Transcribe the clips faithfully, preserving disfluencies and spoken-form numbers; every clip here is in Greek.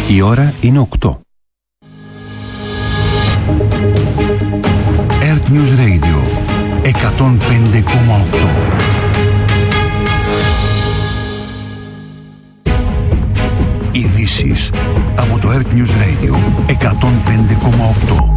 Η ώρα είναι οκτώ. Earth News Radio εκατόν πέντε κόμμα οκτώ. Ειδήσεις από το Earth News Radio εκατόν πέντε κόμμα οκτώ.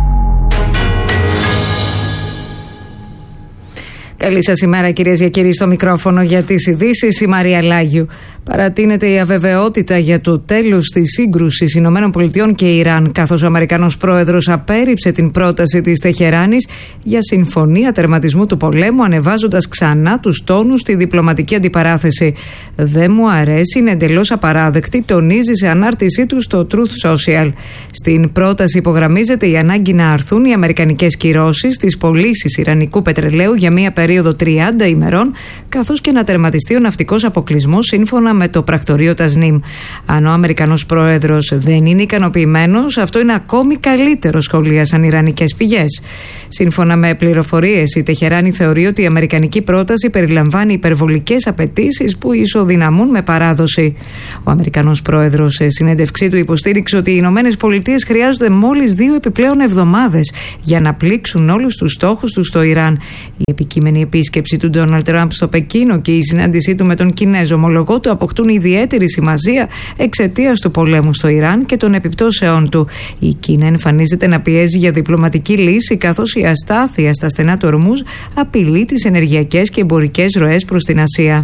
Καλή σας ημέρα, κυρίες και κύριοι, στο μικρόφωνο για τις ειδήσεις η Μαρία Λάγιου. Παρατείνεται η αβεβαιότητα για το τέλος της σύγκρουσης Ηνωμένων Πολιτειών και Ιράν, καθώς ο Αμερικανός πρόεδρος απέρριψε την πρόταση της Τεχεράνης για συμφωνία τερματισμού του πολέμου, ανεβάζοντας ξανά τους τόνους στη διπλωματική αντιπαράθεση. «Δεν μου αρέσει, είναι εντελώς απαράδεκτη», τονίζει σε ανάρτησή του στο Truth Social. Στην πρόταση υπογραμμίζεται η ανάγκη να αρθούν οι αμερικανικές κυρώσεις στις πωλήσεις ιρανικού πετρελαίου για μία περίοδο τριάντα ημερών, καθώς και να τερματιστεί ο ναυτικός αποκλεισμός σύμφωνα με το πρακτορείο Τασνίμ. Αν ο Αμερικανός πρόεδρος δεν είναι ικανοποιημένος, αυτό είναι ακόμη καλύτερο, σχολίασαν ιρανικές πηγές. Σύμφωνα με πληροφορίες, η Τεχεράνη θεωρεί ότι η αμερικανική πρόταση περιλαμβάνει υπερβολικές απαιτήσεις που ισοδυναμούν με παράδοση. Ο Αμερικανός πρόεδρος σε συνέντευξή του υποστήριξε ότι οι Ηνωμένες Πολιτείες χρειάζονται μόλις δύο επιπλέον εβδομάδες για να πλήξουν όλους τους στόχους τους στο Ιράν. Η επικείμενη επίσκεψη του Ντόναλντ Τραμπ στο Πεκίνο και η συνάντησή του με τον Κινέζο ομολογό του αποκτούν ιδιαίτερη σημασία εξαιτίας του πολέμου στο Ιράν και των επιπτώσεών του. Η Κίνα εμφανίζεται να πιέζει για διπλωματική λύση, καθώς η αστάθεια στα στενά του Ορμούζ απειλεί τις ενεργειακές και εμπορικές ροές προς την Ασία.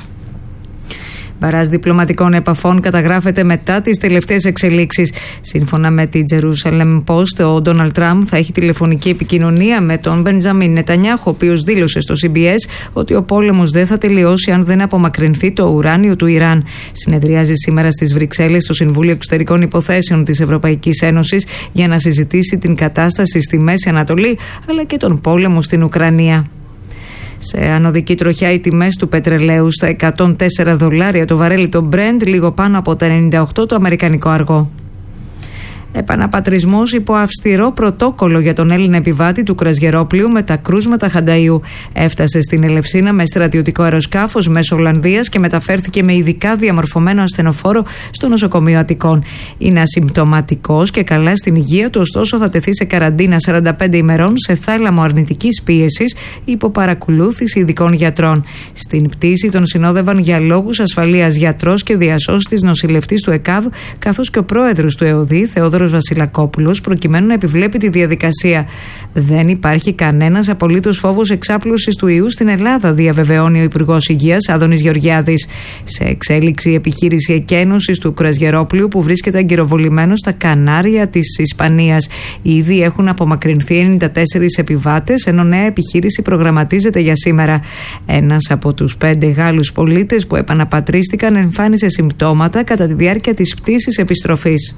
Μπαράζ διπλωματικών επαφών καταγράφεται μετά τις τελευταίες εξελίξεις. Σύμφωνα με τη Jerusalem Post, ο Ντόναλντ Τραμπ θα έχει τηλεφωνική επικοινωνία με τον Μπενζαμίν Νετανιάχου, ο οποίος δήλωσε στο σι μπι ες ότι ο πόλεμος δεν θα τελειώσει αν δεν απομακρυνθεί το ουράνιο του Ιράν. Συνεδριάζει σήμερα στις Βρυξέλλες στο Συμβούλιο Εξωτερικών Υποθέσεων της Ευρωπαϊκής Ένωσης για να συζητήσει την κατάσταση στη Μέση Ανατολή αλλά και τον πόλεμο στην Ουκρανία. Σε ανωδική τροχιά οι τιμές του πετρελαίου στα εκατόν τέσσερα δολάρια το βαρέλι το Brent, λίγο πάνω από τα ενενήντα οκτώ το αμερικανικό αργό. Επαναπατρισμός υπό αυστηρό πρωτόκολλο για τον Έλληνα επιβάτη του κρουαζιερόπλοιου με τα κρούσματα Χανταϊού. Έφτασε στην Ελευσίνα με στρατιωτικό αεροσκάφος μέσω Ολλανδίας και μεταφέρθηκε με ειδικά διαμορφωμένο ασθενοφόρο στο νοσοκομείο Αττικών. Είναι ασυμπτωματικός και καλά στην υγεία του, ωστόσο θα τεθεί σε καραντίνα σαράντα πέντε ημερών σε θάλαμο αρνητικής πίεσης υπό παρακολούθηση ειδικών γιατρών. Στην πτήση τον συνόδευαν για λόγους ασφαλείας γιατρός και διασώστης νοσηλευτής του ΕΚΑΒ, καθώς και ο πρόεδρος του ΕΟΔΗ, Θεόδωρος Βασιλακόπουλος, προκειμένου να επιβλέπει τη διαδικασία. Δεν υπάρχει κανένας απολύτως φόβος εξάπλωσης του ιού στην Ελλάδα, διαβεβαιώνει ο Υπουργός Υγείας Άδωνης Γεωργιάδης. Σε εξέλιξη η επιχείρηση εκένωσης του κρουαζιερόπλοιου που βρίσκεται αγκυροβολημένο στα Κανάρια της Ισπανίας. Ήδη έχουν απομακρυνθεί ενενήντα τέσσερις επιβάτες, ενώ νέα επιχείρηση προγραμματίζεται για σήμερα. Ένας από τους πέντε Γάλλους πολίτες που επαναπατρίστηκαν εμφάνισε συμπτώματα κατά τη διάρκεια της πτήσης επιστροφής.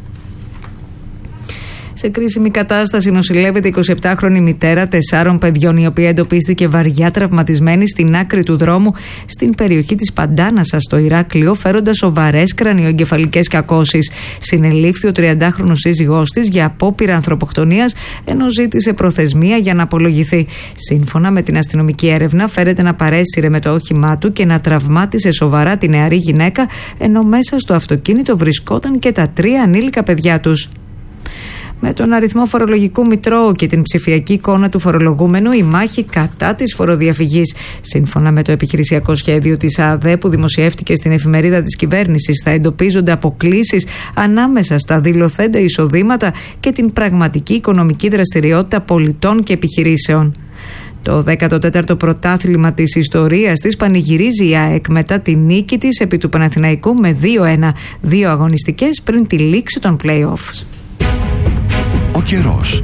Σε κρίσιμη κατάσταση νοσηλεύεται η εικοσιεπτάχρονη μητέρα τεσσάρων παιδιών, η οποία εντοπίστηκε βαριά τραυματισμένη στην άκρη του δρόμου στην περιοχή της Παντάνασας στο Ηράκλειο, φέροντας σοβαρές κρανιοεγκεφαλικές κακώσεις. Συνελήφθη ο τριαντάχρονος σύζυγός της για απόπειρα ανθρωποκτονίας, ενώ ζήτησε προθεσμία για να απολογηθεί. Σύμφωνα με την αστυνομική έρευνα, φέρεται να παρέσυρε με το όχημά του και να τραυμάτισε σοβαρά τη νεαρή γυναίκα, ενώ μέσα στο αυτοκίνητο βρισκόταν και τα τρία ανήλικα παιδιά τους. Με τον αριθμό φορολογικού μητρώου και την ψηφιακή εικόνα του φορολογούμενου, η μάχη κατά της φοροδιαφυγής. Σύμφωνα με το επιχειρησιακό σχέδιο της ΑΔΕ που δημοσιεύτηκε στην εφημερίδα της κυβέρνησης, θα εντοπίζονται αποκλίσεις ανάμεσα στα δηλωθέντα εισοδήματα και την πραγματική οικονομική δραστηριότητα πολιτών και επιχειρήσεων. Το δέκατο τέταρτο πρωτάθλημα της ιστορίας της πανηγυρίζει η ΑΕΚ μετά τη νίκη της επί του Παναθηναϊκού με δύο ένα, δύο αγωνιστικές πριν τη λήξη των play-offs. Ο καιρός.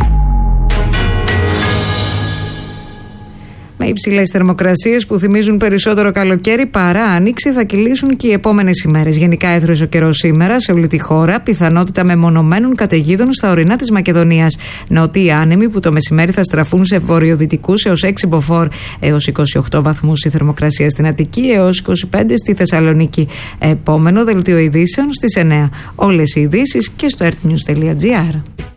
Με υψηλές θερμοκρασίες που θυμίζουν περισσότερο καλοκαίρι παρά άνοιξη, θα κυλήσουν και οι επόμενες ημέρες. Γενικά έθρος ο καιρός σήμερα σε όλη τη χώρα, πιθανότητα μεμονωμένων καταιγίδων στα ορεινά της Μακεδονίας. Νότιοι άνεμοι που το μεσημέρι θα στραφούν σε βορειοδυτικούς έως έξι μποφόρ, έως είκοσι οκτώ βαθμούς η θερμοκρασία στην Αττική, έως είκοσι πέντε στη Θεσσαλονίκη. Επόμενο δελτίο ειδήσεων στις εννιά. Όλες οι ειδήσεις και στο earthnews τελεία gr.